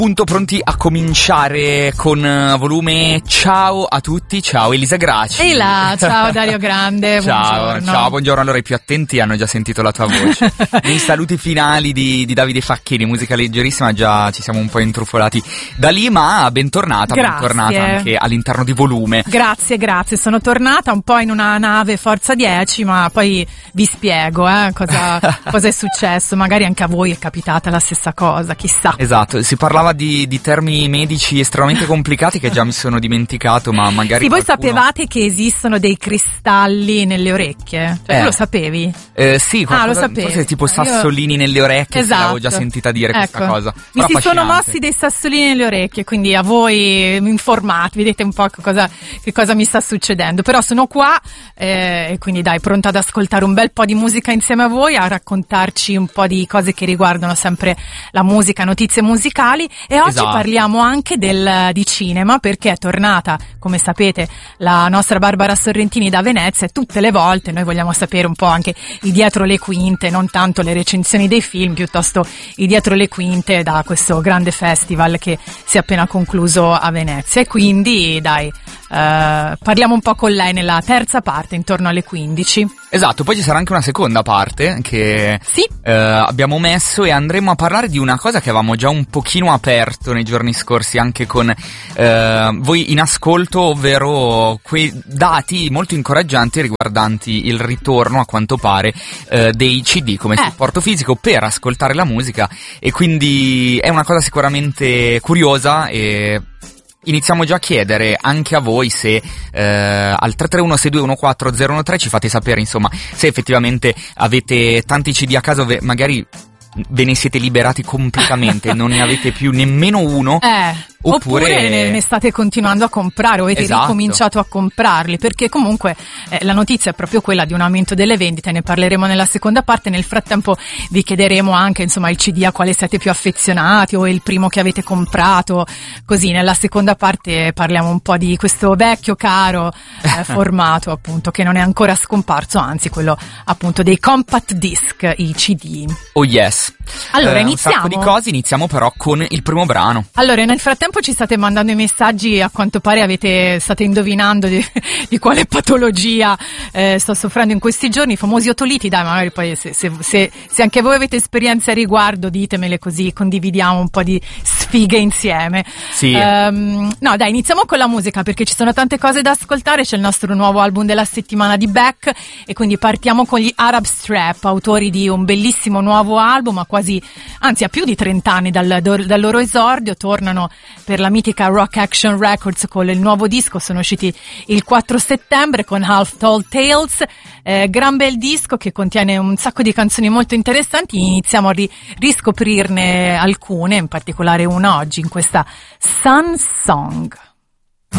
appunto pronti a cominciare con volume. Ciao a tutti, ciao Elisa Graci. Ehi là, ciao Dario Grande, buongiorno. Ciao, buongiorno. Allora i più attenti hanno già sentito la tua voce. Nei saluti finali di Davide Facchini, musica leggerissima, già ci siamo un po' intrufolati da lì, ma bentornata anche all'interno di volume. Grazie, sono tornata un po' in una nave Forza 10, ma poi vi spiego cosa è successo, magari anche a voi è capitata la stessa cosa, chissà. Esatto, si parlava di termini medici estremamente complicati che già mi sono dimenticato, ma magari sì, voi sapevate che esistono dei cristalli nelle orecchie? Cioè, tu lo sapevi? Sì, lo sapevi. Forse tipo sassolini nelle orecchie, esatto. L'avevo già sentita dire questa cosa. Mi si sono mossi dei sassolini nelle orecchie, quindi a voi informati, vedete un po' che cosa mi sta succedendo. Però sono qua e quindi dai, pronta ad ascoltare un bel po' di musica insieme a voi, a raccontarci un po' di cose che riguardano sempre la musica, notizie musicali, e oggi parliamo anche di cinema, perché è tornata, come sapete, la nostra Barbara Sorrentini da Venezia, e tutte le volte noi vogliamo sapere un po' anche i dietro le quinte, non tanto le recensioni dei film, piuttosto i dietro le quinte da questo grande festival che si è appena concluso a Venezia. E quindi dai, parliamo un po' con lei nella terza parte, intorno alle 15. Esatto, poi ci sarà anche una seconda parte che abbiamo messo, e andremo a parlare di una cosa che avevamo già un pochino aperto nei giorni scorsi anche con voi in ascolto, ovvero quei dati molto incoraggianti riguardanti il ritorno, a quanto pare, dei CD come supporto fisico per ascoltare la musica, e quindi è una cosa sicuramente curiosa. E iniziamo già a chiedere anche a voi se al 331-6214013 ci fate sapere, insomma, se effettivamente avete tanti CD a casa, magari ve ne siete liberati completamente, non ne avete più nemmeno uno. Oppure ne state continuando a comprare, o avete ricominciato a comprarli, perché comunque la notizia è proprio quella di un aumento delle vendite. Ne parleremo nella seconda parte. Nel frattempo vi chiederemo anche, insomma, il CD a quale siete più affezionati, o il primo che avete comprato. Così nella seconda parte parliamo un po' di questo vecchio caro formato, appunto, che non è ancora scomparso, anzi quello appunto dei compact disc, i CD. Oh yes. Allora iniziamo. Un sacco di cose, iniziamo però con il primo brano. Allora, nel frattempo ci state mandando i messaggi, a quanto pare state indovinando di quale patologia sto soffrendo in questi giorni, i famosi otoliti. Dai, magari poi se anche voi avete esperienze a riguardo, ditemele, così condividiamo un po' di sfighe insieme. Sì. No, dai, iniziamo con la musica, perché ci sono tante cose da ascoltare. C'è il nostro nuovo album della settimana di Beck, e quindi partiamo con gli Arab Strap, autori di un bellissimo nuovo album, a più di 30 anni dal loro esordio. Tornano per la mitica Rock Action Records con il nuovo disco, sono usciti il 4 settembre con Half Told Tales, gran bel disco che contiene un sacco di canzoni molto interessanti. Iniziamo a riscoprirne alcune, in particolare una oggi in questa Sun Song.